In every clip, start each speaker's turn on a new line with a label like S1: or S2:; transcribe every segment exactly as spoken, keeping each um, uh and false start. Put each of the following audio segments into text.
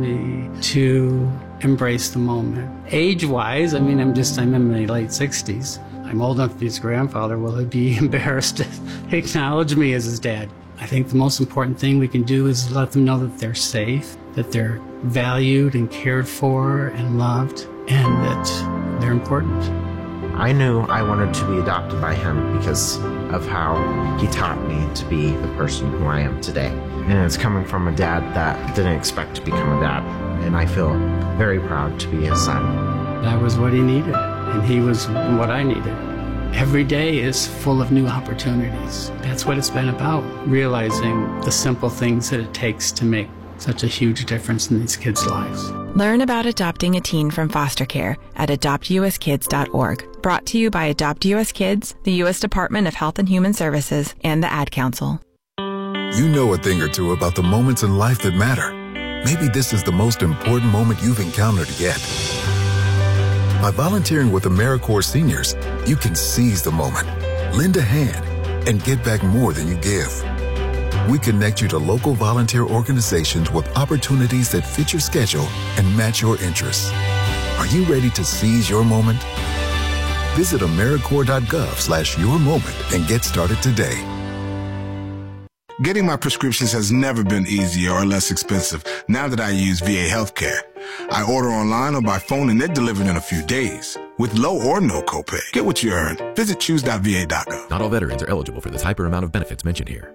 S1: me to embrace the moment. Age-wise, I mean, I'm just, I'm in my late sixties. I'm old enough to be his grandfather. Will he be embarrassed to acknowledge me as his dad? I think the most important thing we can do is let them know that they're safe, that they're valued and cared for and loved, and that they're important.
S2: I knew I wanted to be adopted by him because of how he taught me to be the person who I am today. And it's coming from a dad that didn't expect to become a dad. And I feel very proud to be his son.
S1: That was what he needed, and he was what I needed. Every day is full of new opportunities. That's what it's been about, realizing the simple things that it takes to make such a huge difference in these kids' lives.
S3: Learn about adopting a teen from foster care at adopt u s kids dot org. Brought to you by Adopt U S Kids, the U S Department of Health and Human Services, and the Ad Council.
S4: You know a thing or two about the moments in life that matter. Maybe this is the most important moment you've encountered yet. By volunteering with AmeriCorps Seniors, you can seize the moment, lend a hand, and get back more than you give. We connect you to local volunteer organizations with opportunities that fit your schedule and match your interests. Are you ready to seize your moment? Visit AmeriCorps.gov slash your moment and get started today.
S5: Getting my prescriptions has never been easier or less expensive now that I use V A Healthcare. I order online or by phone and they're delivered in a few days with low or no copay. Get what you earn. Visit choose dot v a dot gov.
S6: Not all veterans are eligible for this hyper amount of benefits mentioned here.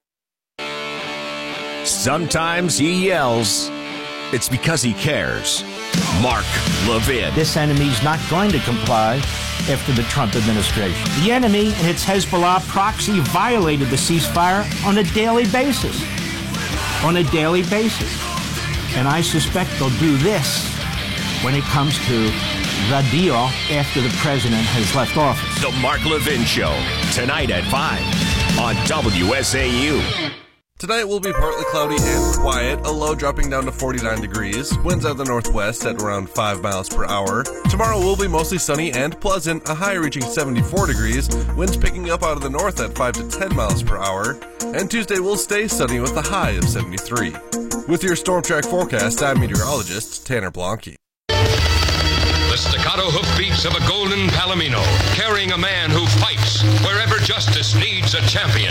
S7: Sometimes he yells. It's because he cares. Mark Levin.
S8: This enemy's not going to comply after the Trump administration. The enemy and its Hezbollah proxy violated the ceasefire on a daily basis. On a daily basis. And I suspect they'll do this when it comes to the deal after the president has left office.
S7: The Mark Levin Show, tonight at five on W S A U.
S9: Tonight will be partly cloudy and quiet, a low dropping down to forty-nine degrees, winds out of the northwest at around five miles per hour. Tomorrow will be mostly sunny and pleasant, a high reaching seventy-four degrees, winds picking up out of the north at five to ten miles per hour, and Tuesday will stay sunny with a high of seventy-three. With your Storm Track forecast, I'm meteorologist Tanner Blanke.
S10: The staccato hoofbeats of a golden palomino, carrying a man who fights wherever justice needs a champion.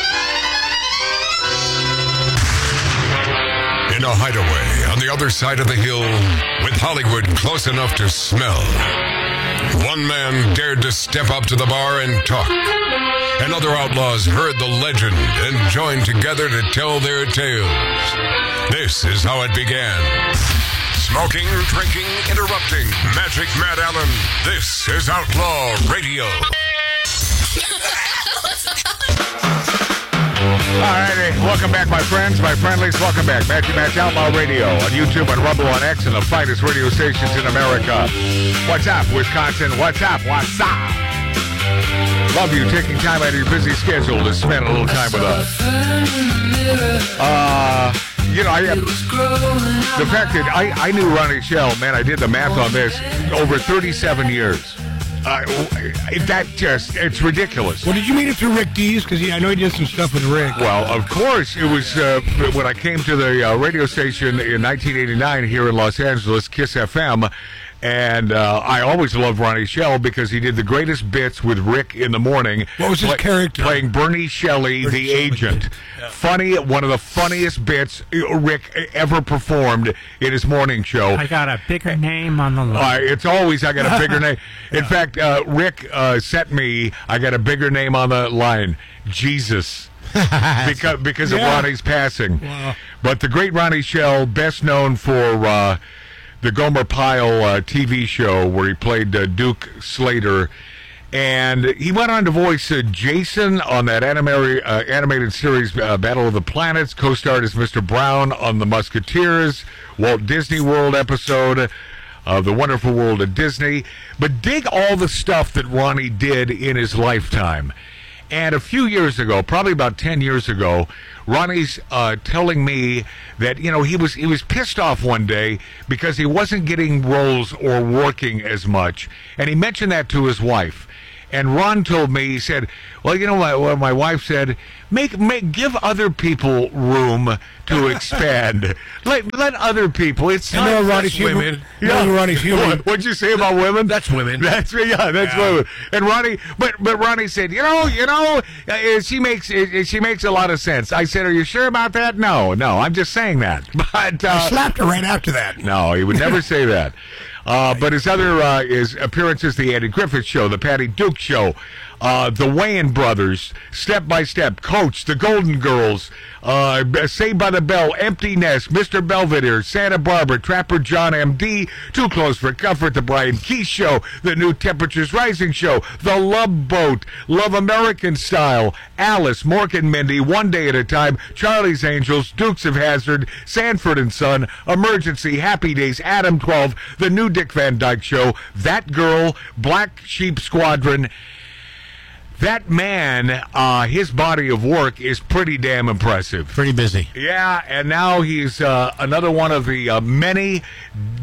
S10: In a hideaway on the other side of the hill, with Hollywood close enough to smell, one man dared to step up to the bar and talk, and other outlaws heard the legend and joined together to tell their tales. This is how it began. Smoking, drinking, interrupting. Magic Matt Allen. This is Outlaw Radio.
S11: All right, welcome back, my friends, my friendlies. Welcome back. Magic Matt's Outlaw Radio on YouTube, on Rumble, on X, and the finest radio stations in America. What's up, Wisconsin? What's up? What's up? Love you taking time out of your busy schedule to spend a little time with us. Uh, you know, I the fact that I, I knew Ronnie Shell, man, I did the math on this, over thirty-seven years. Uh, that just, it's ridiculous.
S12: Well, did you meet it through Rick Dees? Because I know he did some stuff with Rick.
S11: Well, of course. It was uh, when I came to the uh, radio station in nineteen eighty-nine here in Los Angeles, Kiss F M. And uh, I always loved Ronnie Shell because he did the greatest bits with Rick in the morning.
S12: What was his
S11: play,
S12: character?
S11: Playing Bernie Shelley, Bernie the Shelley. agent. Yeah. Funny, one of the funniest bits Rick ever performed in his morning show.
S13: I got a bigger name on the line.
S11: Uh, it's always, I got a bigger name. In yeah. fact, uh, Rick uh, sent me, I got a bigger name on the line, Jesus. because because yeah. of Ronnie's passing. Wow. But the great Ronnie Shell, best known for... Uh, the Gomer Pyle uh, T V show where he played uh, Duke Slater. And he went on to voice uh, Jason on that animated, uh, animated series uh, Battle of the Planets, co-starred as Mister Brown on The Musketeers, Walt Disney World episode of The Wonderful World of Disney. But dig all the stuff that Ronnie did in his lifetime. And a few years ago, probably about ten years ago, Ronnie's uh, telling me that, you know, he was he was pissed off one day because he wasn't getting roles or working as much. And he mentioned that to his wife. And Ron told me, he said, Well, you know what, what my wife said? Make, make, give other people room to expand. let, let other people. It's
S12: I know Ronnie's human.
S11: women.
S12: I know Ronnie's human.
S11: What, what'd you say about women?
S9: That's women.
S11: That's yeah, that's
S9: Yeah.
S11: women. And Ronnie, but but Ronnie said, you know, you know, uh, she makes uh, she makes a lot of sense. I said, are you sure about that? No, no, I'm just saying that. But uh,
S12: I slapped her right after that.
S11: no, he would never say that. Uh, but his other uh, his appearances, the Andy Griffith Show, the Patty Duke Show, uh, the Wayans Brothers, Step by Step, Coach, the Golden Girls, uh, Saved by the Bell, Empty Nest, Mister Belvedere, Santa Barbara, Trapper John M D, Too Close for Comfort, the Brian Keith Show, the New Temperatures Rising Show, the Love Boat, Love American Style, Alice, Mork and Mindy, One Day at a Time, Charlie's Angels, Dukes of Hazzard, Sanford and Son, Emergency, Happy Days, Adam twelve, the New Dick Van Dyke Show, That Girl, Black Sheep Squadron. That man, uh, his body of work is pretty damn impressive.
S14: Pretty busy.
S11: Yeah, and now he's uh, another one of the uh, many d-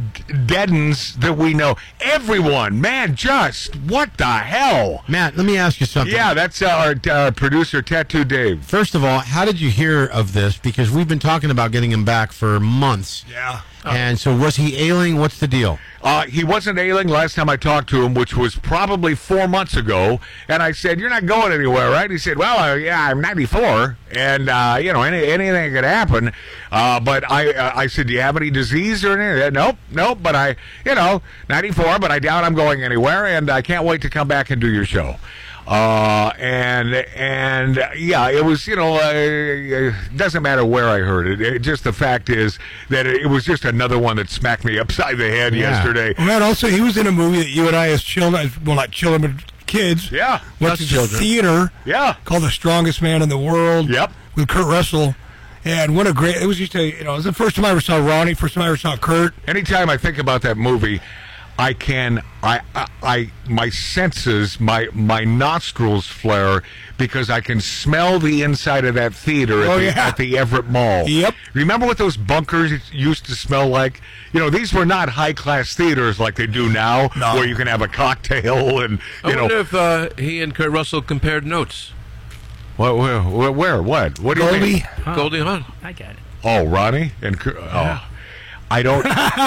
S11: deadens that we know. Everyone, man, just what the hell?
S14: Matt, let me ask you something.
S11: Yeah, that's our uh, producer, Tattoo Dave.
S14: First of all, how did you hear of this? Because we've been talking about getting him back for months.
S12: Yeah.
S14: And so was he ailing? What's the deal?
S11: Uh, he wasn't ailing last time I talked to him, which was probably four months ago. And I said, you're not going anywhere, right? He said, well, uh, yeah, I'm ninety-four. And, uh, you know, any, anything could happen. Uh, but I uh, I said, do you have any disease or anything? Nope, nope. But I, you know, ninety-four, but I doubt I'm going anywhere. And I can't wait to come back and do your show. Uh, and, and, yeah, it was, you know, uh, it doesn't matter where I heard it. it. Just the fact is that it, it was just another one that smacked me upside the head
S12: Yeah.
S11: yesterday.
S12: Well, Matt, also, he was in a movie that you and I, as children, well, not children, but kids,
S11: Yeah.
S12: went to the theater.
S11: Yeah.
S12: Called The Strongest Man in the World.
S11: Yep.
S12: With Kurt Russell. And what a great, it was just a, you know, it was the first time I ever saw Ronnie, first time I ever saw Kurt.
S11: Anytime I think about that movie, I can, I, I, I, my senses, my, my nostrils flare because I can smell the inside of that theater at,
S12: Oh,
S11: the,
S12: yeah.
S11: at the Everett Mall.
S12: Yep.
S11: Remember what those bunkers used to smell like? You know, these were not high-class theaters like they do now,
S12: No.
S11: where you can have a cocktail and,
S9: I
S11: you know.
S9: wonder if uh, he and Kurt Russell compared notes.
S11: What, where, where, where, what? What do you
S12: Goldie.
S11: mean?
S9: Huh. Goldie Hawn.
S13: I get it.
S11: Oh, Ronnie and Kurt- oh. I don't.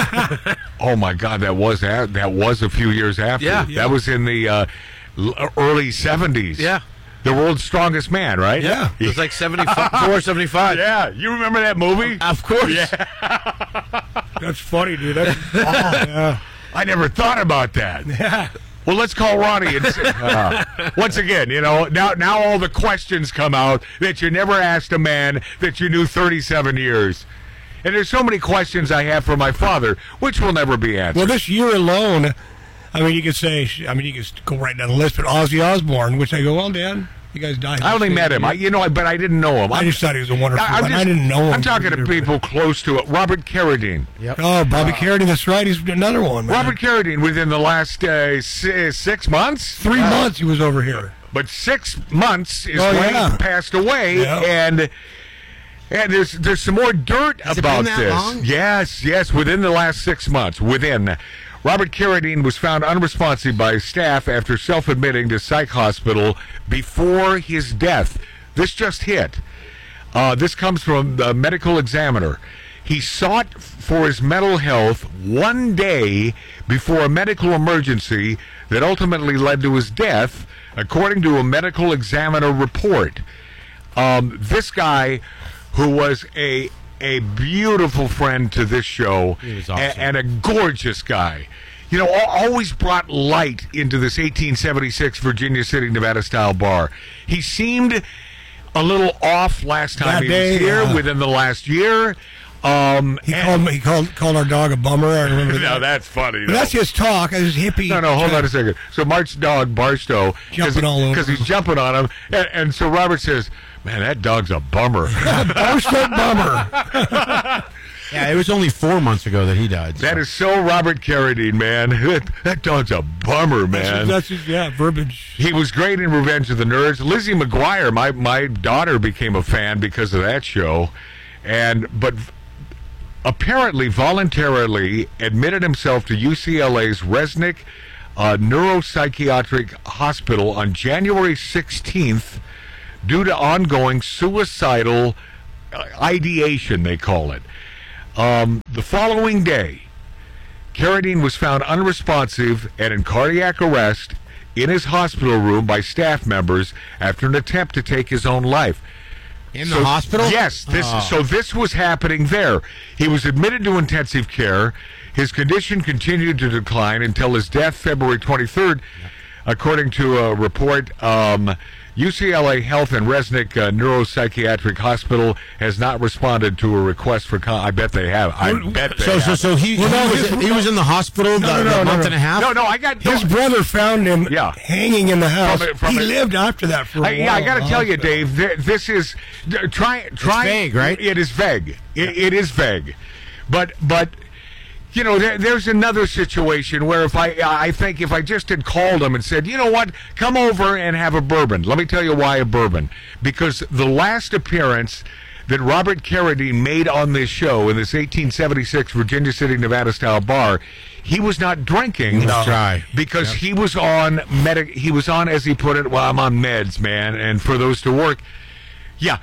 S11: Oh my God, that was a, that was a few years after.
S9: Yeah.
S11: That was in the uh, l- early seventies.
S9: Yeah.
S11: The World's Strongest Man, right?
S9: Yeah. It was like seventy-four, seventy-five.
S11: Yeah. You remember that movie?
S9: Of course.
S11: Yeah.
S12: That's funny, dude. That's, oh, yeah.
S11: I never thought about that.
S12: Yeah.
S11: Well, let's call Ronnie and say, uh, once again, you know, now now all the questions come out that you never asked a man that you knew thirty-seven years. And there's so many questions I have for my father, which will never be answered.
S12: Well, this year alone, I mean, you could say, I mean, you could go right down the list, but Ozzy Osbourne, which I go, well, Dad, you guys died.
S11: I only met him. I, you know, but I didn't know him.
S12: I
S11: I'm,
S12: just thought he was a wonderful
S11: I'm
S12: man.
S11: just-
S12: I didn't know him.
S11: I'm talking to people close to it. Robert Carradine.
S14: Yep.
S12: Oh, Bobby Carradine, that's right. He's another one, man.
S11: Robert Carradine, within the last uh, si- six months?
S12: Three
S11: Uh,
S12: months he was over here.
S11: But six months is
S12: Oh,
S11: when
S12: yeah.
S11: he passed away,
S12: Yeah.
S11: and and there's there's some more dirt
S14: Has it
S11: about
S14: been that
S11: this.
S14: long?
S11: Yes, yes, within the last six months. Within. Robert Carradine was found unresponsive by staff after self-admitting to psych hospital before his death. This just hit. Uh, this comes from the medical examiner. He sought for his mental health one day before a medical emergency that ultimately led to his death, according to a medical examiner report. Um, this guy, who was a a beautiful friend to this show,
S14: He was
S11: a-
S14: awesome.
S11: and a gorgeous guy, you know, al- always brought light into this eighteen seventy-six Virginia City, Nevada style bar. He seemed a little off last time
S12: That
S11: he
S12: day,
S11: was here,
S12: yeah.
S11: within the last year. Um,
S12: He
S11: and-
S12: called me, he called called our dog a bummer. I remember
S11: now
S12: that.
S11: that's funny.
S12: But
S11: though.
S12: that's his talk. His hippie.
S11: No, no, hold on a second. So Mark's dog, Barstow,
S12: Jumping all over
S11: because he's
S12: him.
S11: jumping on him, and, and so Robert says, "Man, that dog's a bummer."
S12: Barstow bummer.
S14: Yeah, it was only four months ago that he died. so.
S11: That is so Robert Carradine, man. That, that dog's a bummer, man.
S12: That's, that's yeah, verbiage.
S11: He was great in Revenge of the Nerds. Lizzie McGuire, my my daughter became a fan because of that show, and but apparently voluntarily admitted himself to U C L A's Resnick uh, neuropsychiatric hospital on January sixteenth due to ongoing suicidal ideation, they call it. Um, the following day, Carradine was found unresponsive and in cardiac arrest in his hospital room by staff members after an attempt to take his own life.
S14: In the hospital?
S11: Yes. This,
S14: Oh.
S11: So this was happening there. He was admitted to intensive care. His condition continued to decline until his death February twenty-third, according to a report. Um, U C L A Health and Resnick uh, Neuropsychiatric Hospital has not responded to a request for. Con- I bet they have. I bet they
S14: So,
S11: have.
S14: so, so he,
S12: Well, no,
S14: he, was,
S12: his-
S14: he was in the hospital
S12: No,
S14: the,
S12: no,
S14: the
S12: no, no,
S14: month
S12: no.
S14: and a half?
S11: No, no, I got
S12: His brother found him
S11: Yeah.
S12: hanging in the house.
S11: From it- from
S12: he
S11: it-
S12: lived after that for a
S11: I,
S12: while.
S11: yeah, I got to
S12: in the
S11: tell you,
S12: hospital.
S11: Dave. Th- this is th- try try.
S14: vague, right?
S11: It is vague. It, it is vague, but but you know, there, there's another situation where if I I think if I just had called him and said, you know what, come over and have a bourbon. Let me tell you why a bourbon. Because the last appearance that Robert Carradine made on this show in this eighteen seventy-six Virginia City, Nevada style bar, he was not drinking.
S14: No. Try.
S11: Because
S14: Yep.
S11: he was on medic. He was on, as he put it, well, I'm on meds, man, and for those to work, yeah.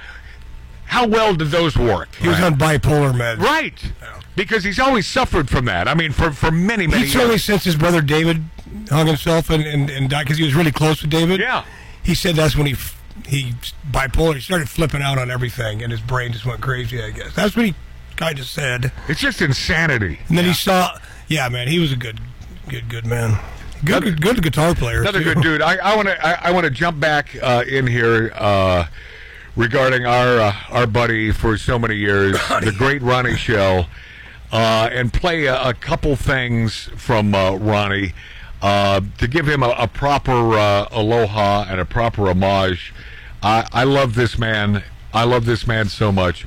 S11: How well did those work?
S12: He was on bipolar meds.
S11: Right. Because he's always suffered from that. I mean, for, for many, many
S12: He told me
S11: years.
S12: since his brother David hung himself and, and, and died because he was really close with David.
S11: Yeah.
S12: He said that's when he f- he bipolar. He started flipping out on everything, and his brain just went crazy. I guess that's what he kind of said.
S11: It's just insanity.
S12: And then he saw, yeah, man, he was a good, good, good man. Good, good, good guitar player.
S11: Another
S12: too.
S11: good dude. I, I want to I, I want to jump back uh, in here uh, regarding our uh, our buddy for so many years, the great Ronnie Shell, uh, and play a, a couple things from uh, Ronnie uh, to give him a, a proper uh, aloha and a proper homage. I, I love this man. I love this man so much.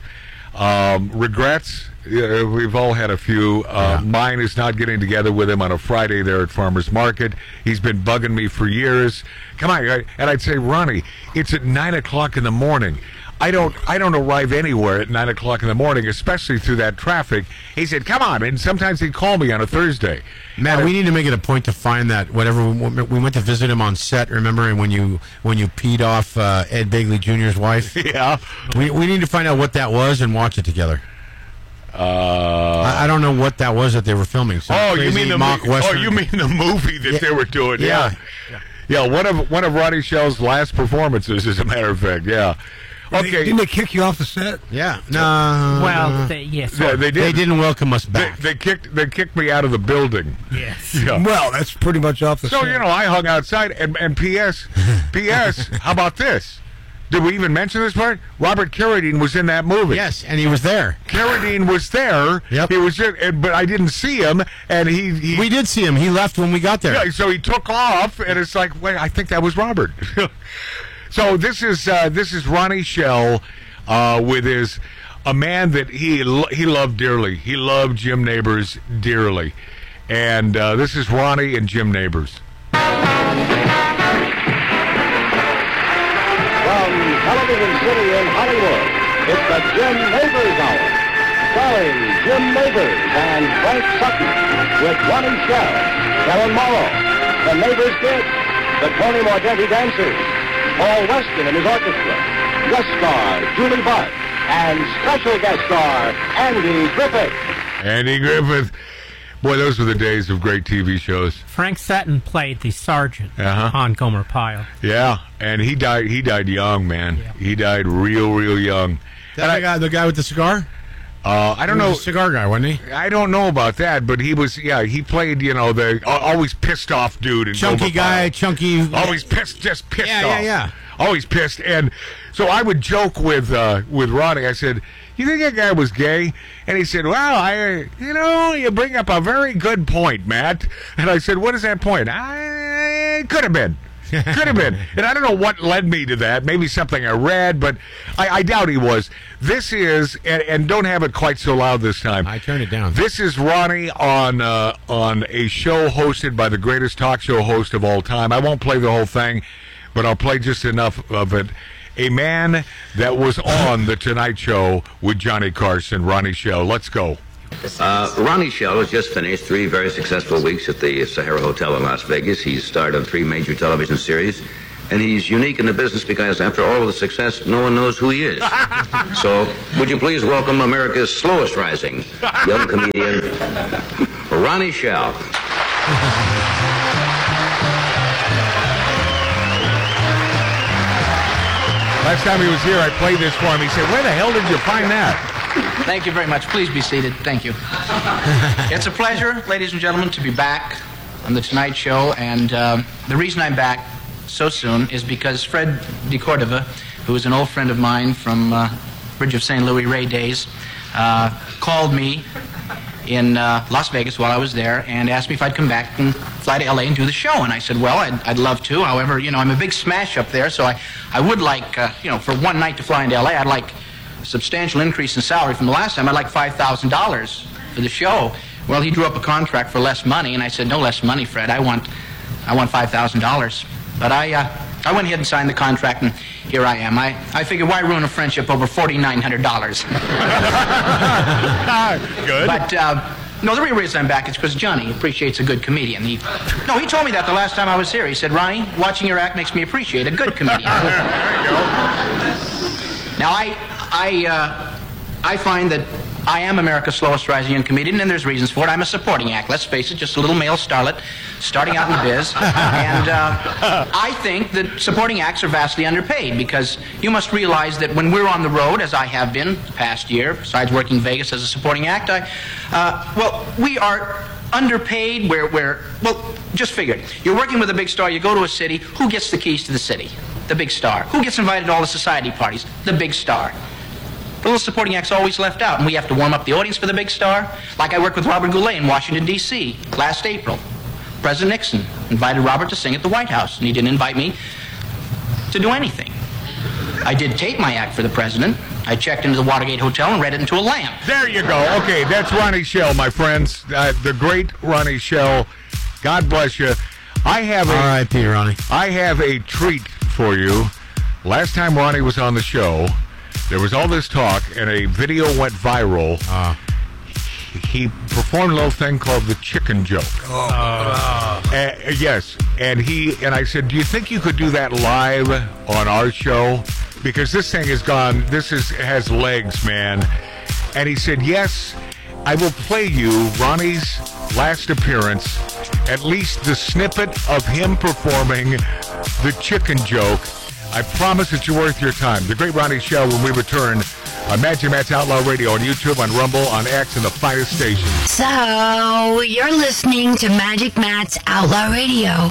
S11: Um, regrets. Yeah, we've all had a few. Uh,
S14: Yeah.
S11: Mine is not getting together with him on a Friday there at Farmers Market. He's been bugging me for years. Come on, I- and I'd say, Ronnie, it's at nine o'clock in the morning. I don't, I don't arrive anywhere at nine o'clock in the morning, especially through that traffic. He said, "Come on," and sometimes he'd call me on a Thursday.
S14: Matt, we need to make it a point to find that whatever we, we went to visit him on set. Remember, and when you when you peed off uh, Ed Begley Junior's wife?
S11: Yeah,
S14: we we need to find out what that was and watch it together.
S11: Uh,
S14: I, I don't know what that was that they were filming. Some
S11: oh, you
S14: crazy
S11: mean the
S14: mock
S11: mo- oh,
S14: western.
S11: you mean the movie that
S14: Yeah.
S11: they were doing?
S14: Yeah.
S11: Yeah. yeah, One of one of Ronnie Shell's last performances, as a matter of fact. Yeah.
S12: Did they-
S11: Okay.
S12: didn't they kick you off the set?
S14: Yeah. No.
S13: Well, they, yes.
S11: Yeah, they did.
S14: They didn't welcome us
S11: They,
S14: back.
S11: they kicked. They kicked me out of the building.
S13: Yes.
S11: Yeah.
S12: Well, that's pretty much off the
S11: So,
S12: set.
S11: you know, I hung outside, and, and P S P S how about this? Did we even mention this part? Robert Carradine was in that movie.
S14: Yes, and he was there.
S11: Carradine was there.
S14: Yep.
S11: He was just, and- but I didn't see him, and he... he
S14: We did see him. He left when we got there.
S11: Yeah, so he took off, and it's like, wait, I think that was Robert. So this is uh, this is Ronnie Shell uh, with his... A man that he lo- he loved dearly. He loved Jim Neighbors dearly. And uh, this is Ronnie and Jim Neighbors.
S15: From Television City in Hollywood, it's the Jim Neighbors Hour, starring Jim Neighbors and Frank Sutton, with Ronnie Shell, Karen Morrow, the Neighbors Kids, the Tony Mordenti Dancers, Paul Weston and his orchestra, guest star Julie Bart, and special guest star Andy Griffith.
S11: Andy Griffith. Boy, those were the days of great T V shows.
S13: Frank Sutton played the sergeant
S11: Uh-huh.
S13: on Gomer Pyle.
S11: Yeah, and he died. He died young, man.
S13: Yeah.
S11: He died real, real young.
S14: That guy, the guy with the cigar?
S11: Uh, I don't
S14: He
S11: know.
S14: was a cigar guy, wasn't he?
S11: I don't know about that, but he was. Yeah, he played. You know, the al- always pissed off dude. In
S14: Chunky
S11: Gomer
S14: guy,
S11: Pyle.
S14: chunky.
S11: Always pissed, just pissed
S14: Yeah,
S11: off.
S14: yeah, yeah.
S11: Always pissed, and so I would joke with uh, with Ronnie. I said, "You think that guy was gay?" And he said, "Well, I, you know, you bring up a very good point, Matt." And I said, "What is that point?" I could have been. Could have been. And I don't know what led me to that. Maybe something I read, but I, I doubt he was. This is, and, and don't have it quite so loud this time.
S14: I turned it down.
S11: This is Ronnie on uh, on a show hosted by the greatest talk show host of all time. I won't play the whole thing, but I'll play just enough of it. A man that was on The Tonight Show with Johnny Carson, Ronnie Shell. Let's go.
S16: Uh, Ronnie Shell has just finished three very successful weeks at the Sahara Hotel in Las Vegas. He's starred on three major television series, and he's unique in the business because after all of the success, no one knows who he is. So, would you please welcome America's slowest rising young comedian, Ronnie Shell.
S11: Last time he was here, I played this for him. He said, where the hell did you find that?
S17: Thank you very much. Please be seated. Thank you. It's a pleasure, ladies and gentlemen, to be back on The Tonight Show. And um, the reason I'm back so soon is because Fred DeCordova, who is an old friend of mine from uh, Bridge of Saint Louis Ray days, uh, called me in uh, Las Vegas while I was there and asked me if I'd come back and fly to L A and do the show. And I said, well, I'd, I'd love to. However, you know, I'm a big smash up there, so I, I would like, uh, you know, for one night to fly into L A, I'd like a substantial increase in salary from the last time. I'd like five thousand dollars for the show. Well, he drew up a contract for less money, and I said, no less money, Fred. I want, I want five thousand dollars. But I, uh, I went ahead and signed the contract, and here I am. I, I figured, why ruin a friendship over forty-nine hundred dollars?
S11: Good.
S17: But, uh, no, the real reason I'm back is because Johnny appreciates a good comedian. He, no, he told me that the last time I was here. He said, Ronnie, watching your act makes me appreciate a good comedian. There you go. Now, I, I, uh, I find that I am America's slowest rising young comedian, and there's reasons for it. I'm a supporting act. Let's face it, just a little male starlet starting out in the biz. And uh, I think that supporting acts are vastly underpaid because you must realize that when we're on the road, as I have been the past year, besides working Vegas as a supporting act, I, uh, well, we are underpaid. We're, we're, well, just figure it. You're working with a big star. You go to a city. Who gets the keys to the city? The big star. Who gets invited to all the society parties? The big star. The little supporting act's always left out, and we have to warm up the audience for the big star. Like I worked with Robert Goulet in Washington, D C last April. President Nixon invited Robert to sing at the White House, and he didn't invite me to do anything. I did tape my act for the president. I checked into the Watergate Hotel and read it into a lamp.
S11: There you go. Okay, that's Ronnie Shell, my friends. Uh, the great Ronnie Shell. God bless you. I have a,
S14: R I P Ronnie.
S11: I have a treat for you. Last time Ronnie was on the show, there was all this talk, and a video went viral. Uh, he performed a little thing called the chicken joke.
S12: Oh.
S11: Uh, uh, yes, and he and I said, "Do you think you could do that live on our show? Because this thing has gone. This is has legs, man." And he said, "Yes, I will play you Ronnie's last appearance, at least the snippet of him performing the chicken joke. I promise it's worth your time." The great Ronnie Shell when we return on Magic Matt's Outlaw Radio on YouTube, on Rumble, on X, and the finest station.
S18: So, you're listening to Magic Matt's Outlaw Radio.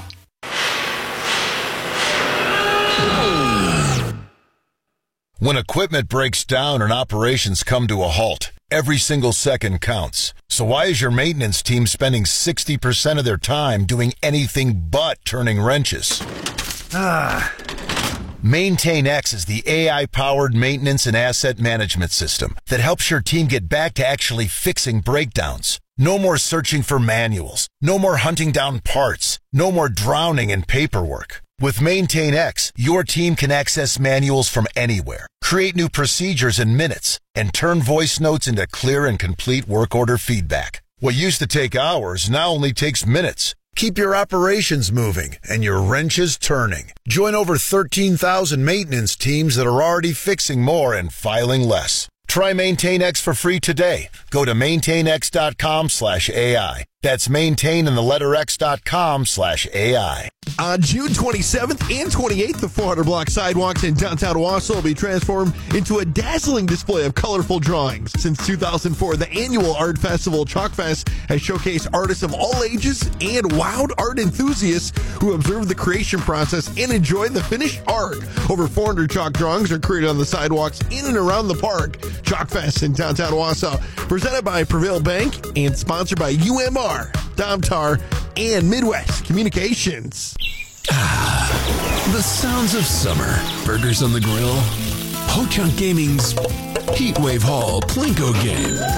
S19: When equipment breaks down and operations come to a halt, every single second counts. So why is your maintenance team spending sixty percent of their time doing anything but turning wrenches? Ah. MaintainX is the A I-powered maintenance and asset management system that helps your team get back to actually fixing breakdowns. No more searching for manuals. No more hunting down parts. No more drowning in paperwork. With MaintainX, your team can access manuals from anywhere, create new procedures in minutes, and turn voice notes into clear and complete work order feedback. What used to take hours now only takes minutes. Keep your operations moving and your wrenches turning. Join over thirteen thousand maintenance teams that are already fixing more and filing less. Try MaintainX for free today. Go to maintainx.com slash AI. That's maintain and the letter x.com slash AI.
S20: On June twenty-seventh and twenty-eighth, the four hundred block sidewalks in downtown Wausau will be transformed into a dazzling display of colorful drawings. Since two thousand four, the annual art festival Chalkfest has showcased artists of all ages and wowed art enthusiasts who observe the creation process and enjoy the finished art. Over four hundred chalk drawings are created on the sidewalks in and around the park. Chalkfest in downtown Wausau, presented by Prevail Bank and sponsored by U M R, Domtar, and Midwest Communications.
S21: Ah, the sounds of summer. Burgers on the grill. Ho-Chunk Gaming's Heatwave Hall Plinko game.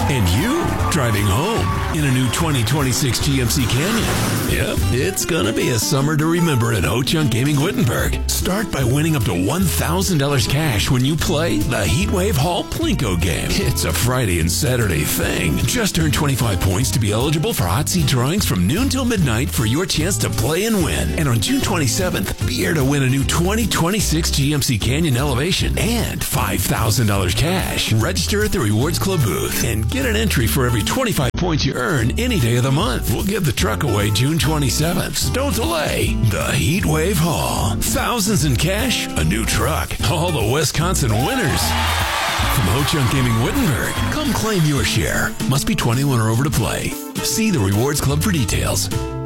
S21: And you driving home in a new twenty twenty-six G M C Canyon. Yep, it's gonna be a summer to remember at Ho-Chunk Gaming Wittenberg. Start by winning up to one thousand dollars cash when you play the Heatwave Hall Plinko game. It's a Friday and Saturday thing. Just earn twenty-five points to be eligible for hot seat drawings from noon till midnight for your chance to play and win. And on June twenty-seventh, be here to win a new twenty twenty-six G M C Canyon Elevation and five thousand dollars cash. Register at the Rewards Club booth and get an entry for every twenty-five points you earn any day of the month. We'll give the truck away June twenty-seventh. So don't delay. The Heatwave Hall. Thousands in cash, a new truck. All the Wisconsin winners. From Ho-Chunk Gaming Wittenberg, come claim your share. Must be twenty-one or over to play. See the Rewards Club for details.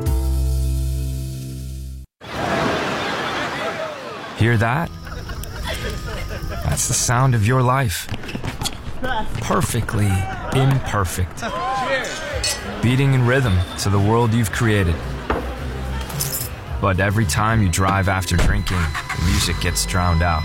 S2: Hear that? That's the sound of your life. Perfectly imperfect. Beating in rhythm to the world you've created. But every time you drive after drinking, the music gets drowned out.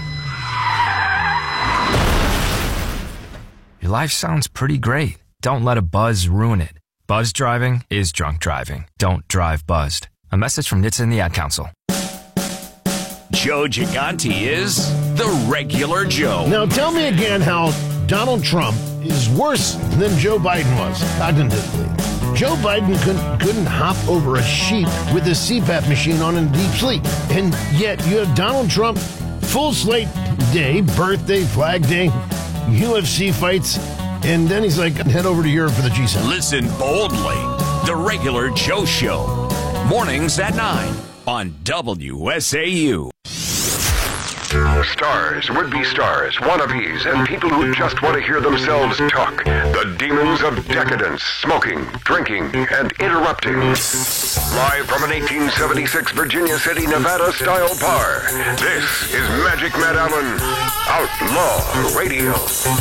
S2: Your life sounds pretty great. Don't let a buzz ruin it. Buzz driving is drunk driving. Don't drive buzzed. A message from N H T S A and the Ad Council.
S7: Joe Gigante is the regular Joe.
S22: Now tell me again how Donald Trump is worse than Joe Biden was cognitively. Joe Biden couldn't, couldn't hop over a sheep with a C PAP machine on in deep sleep. And yet you have Donald Trump, full slate day, birthday, flag day, U F C fights, and then he's like, head over to Europe for the G seven.
S7: Listen boldly. The regular Joe Show. Mornings at nine on W S A U.
S10: Stars, would-be stars, wannabes, and people who just want to hear themselves talk. The demons of decadence, smoking, drinking, and interrupting. Live from an eighteen seventy-six Virginia City, Nevada-style bar, this is Magic Matt Allen, Outlaw Radio.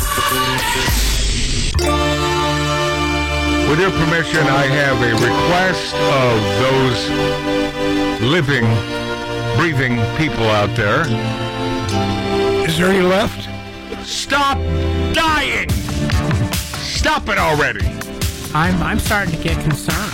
S11: With your permission, I have a request of those living, breathing people out there.
S12: Is there any left?
S11: Stop dying! Stop it already!
S13: I'm I'm starting to get concerned.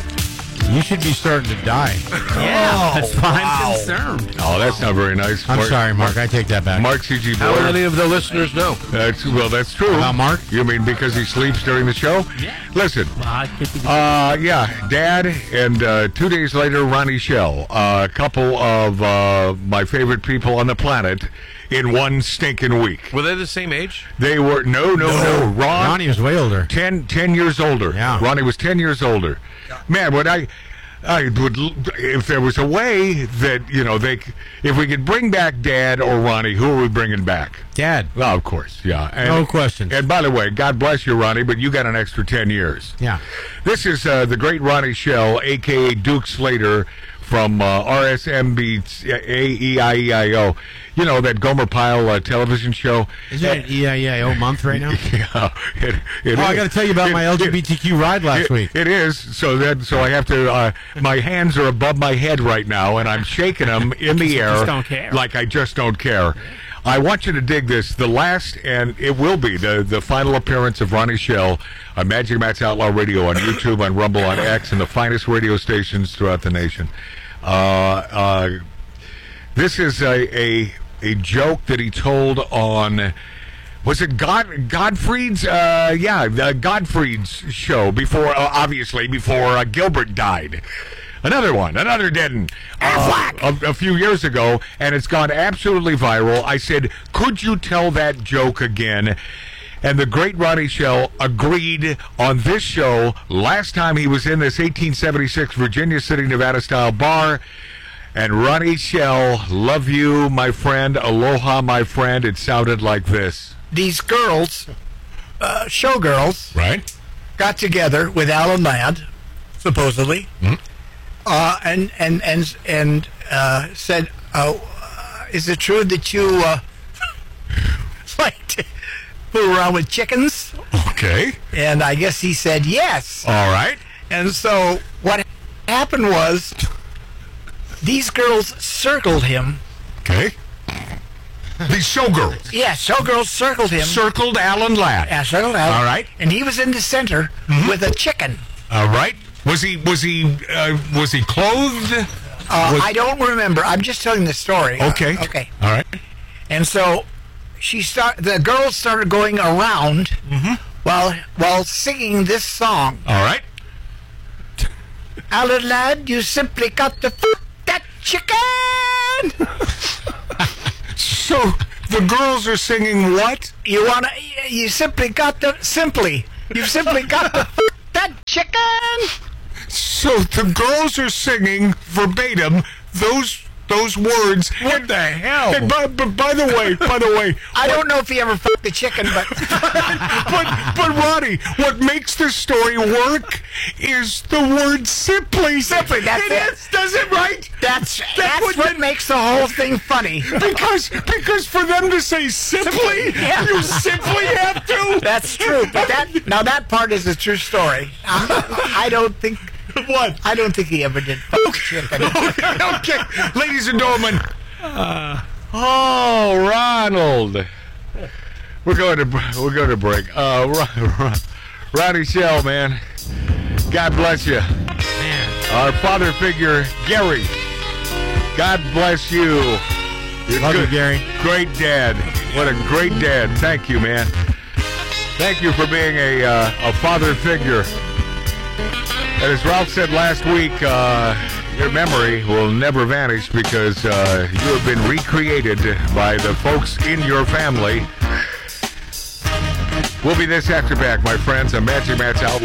S14: You should be starting to die.
S13: Yeah, that's why
S11: wow.
S13: I'm concerned.
S11: Oh, that's not very nice.
S14: I'm sorry, Mark. I take that back.
S11: Mark C G.
S23: How
S11: Blair.
S23: will any of the listeners know?
S11: That's, well, that's true.
S14: About Mark?
S11: You mean because he sleeps during the show?
S13: Yeah.
S11: Listen.
S13: Well, I could be
S11: Uh, yeah, Dad, and uh, two days later, Ronnie Shell. Uh, a couple of uh, my favorite people on the planet in one stinking week.
S23: Were they the same age?
S11: They were, no, no, no. no. Ron,
S14: Ronnie was way older.
S11: ten, ten years older.
S14: Yeah.
S11: Ronnie was ten years older. Man, what I... I would, if there was a way that, you know, they, if we could bring back Dad or Ronnie, who are we bringing back?
S14: Dad.
S11: Well, of course, yeah. And,
S14: no question.
S11: And by the way, God bless you, Ronnie, but you got an extra ten years.
S14: Yeah.
S11: This is uh, the great Ronnie Shell, a k a. Duke Slater, from uh, R S M B A E I E I O. You know, that Gomer Pyle uh, television show.
S14: Isn't it E I E I O month right now?
S11: Yeah. It, it
S14: oh,
S11: is.
S14: I got to tell you about
S11: it,
S14: my L G B T Q
S11: it,
S14: ride last
S11: it,
S14: week.
S11: It is. So that so I have to, uh, my hands are above my head right now, and I'm shaking them in the air.
S13: Just don't care.
S11: Like I just don't care. I want you to dig this. The last, and it will be, the, the final appearance of Ronnie Shell on Magic Matt's Outlaw Radio on YouTube, on Rumble, on X, and the finest radio stations throughout the nation. Uh, uh, this is a, a a joke that he told on, was it God Godfried's? Uh, yeah, uh, Godfried's show before, uh, obviously before uh, Gilbert died. Another one, another dead one, uh, a, a few years ago, and it's gone absolutely viral. I said, could you tell that joke again? And the great Ronnie Shell agreed on this show last time he was in this eighteen seventy-six Virginia City, Nevada-style bar. And Ronnie Shell, love you, my friend. Aloha, my friend. It sounded like this.
S24: These girls, uh, showgirls,
S11: right,
S24: got together with Alan Ladd, supposedly,
S11: mm-hmm.
S24: uh, and and and and uh, said, uh, "Is it true that you uh, like to fool around with chickens?"
S11: Okay.
S24: And I guess he said yes.
S11: All right.
S24: And so what happened was, these girls circled him.
S11: Okay. The Showgirls.
S24: Yeah, Showgirls circled him.
S11: Circled Alan Ladd.
S24: Yeah, circled Alan.
S11: All right.
S24: And he was in the center with a chicken.
S11: All right. Was he was he uh, was he clothed?
S24: Uh,
S11: Was-
S24: I don't remember. I'm just telling the story.
S11: Okay.
S24: Uh, okay.
S11: All right.
S24: And so she start. The girls started going around while while singing this song.
S11: All right.
S24: Alan Ladd, you simply got to f- that chicken.
S11: So the girls are singing what?
S24: You wanna? You simply got to simply. You simply got to f- that chicken.
S11: So the girls are singing verbatim those those words.
S24: What the hell?
S11: And by, but by the way, by the way,
S24: I don't know if he ever fucked the chicken, but
S11: but but Ronnie, what makes this story work is the word simply.
S24: Simply, that's
S11: it.
S24: it.
S11: Is, does it right?
S24: That's that's what makes the whole thing funny.
S11: Because because for them to say simply,
S24: Yeah.
S11: you simply have to.
S24: That's true. But that now that part is a true story. I, I don't think.
S11: What?
S24: I don't think he ever did fuck chicken.
S11: okay, okay. Ladies and gentlemen. Uh, oh, Ronald. We're going to we're going to break. Uh, Ron, Ron, Ronnie Shell, man. God bless you. Our father figure, Gary. God bless you. You're
S14: Love
S11: good.
S14: you, Gary.
S11: Great dad. What a great dad. Thank you, man. Thank you for being a uh, a father figure. And as Ralph said last week, uh, your memory will never vanish because uh, you have been recreated by the folks in your family. We'll be this after back, my friends, on Magic Matt's Outlaw.